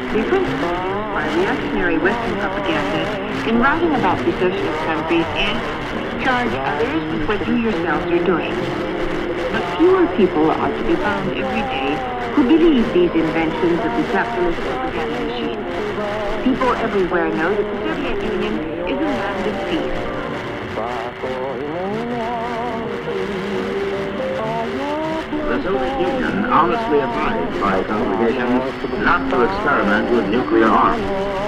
The principle used by reactionary Western propaganda in writing about secessionist countries is charge others with what you yourselves are doing. But fewer people are to be found every day who believe these inventions of the capitalist propaganda machine. People everywhere know that the Soviet Union is a land of peace. The Soviet Union honestly advised by congregations not to experiment with nuclear arms.